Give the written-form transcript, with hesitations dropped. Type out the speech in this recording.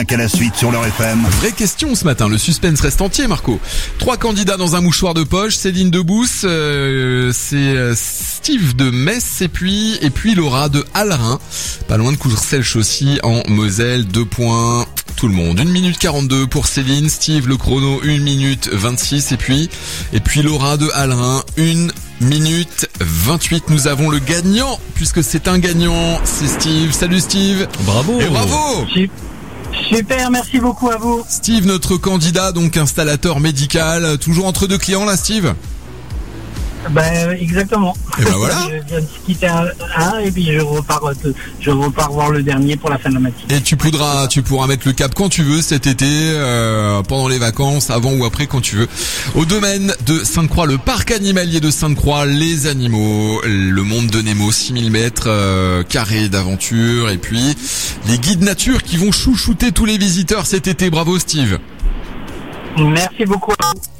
À la suite sur leur FM. Vraie question ce matin, le suspense reste entier Marco. 3 candidats dans un mouchoir de poche, Céline de Bousse, c'est Steve de Metz et puis Laura de Hallerin, pas loin de Courcelles-Chaussy en Moselle. 2 points tout le monde. 1 minute 42 pour Céline, Steve le chrono 1 minute 26 et puis Laura de Hallerin 1 minute 28. Nous avons le gagnant puisque c'est un gagnant, c'est Steve. Salut Steve. Bravo. Et bravo. Super, merci beaucoup à vous. Steve, notre candidat, donc installateur médical, toujours entre 2 clients là, Steve? Ben, exactement. Et ben voilà. Je viens de quitter un et puis je repars voir le dernier pour la fin de la matinée. Et tu pourras mettre le cap quand tu veux cet été, pendant les vacances, avant ou après quand tu veux. Au domaine de Sainte-Croix, le parc animalier de Sainte-Croix, les animaux, le monde de Nemo, 6000 mètres carrés d'aventure et puis les guides nature qui vont chouchouter tous les visiteurs cet été. Bravo Steve. Merci beaucoup à vous.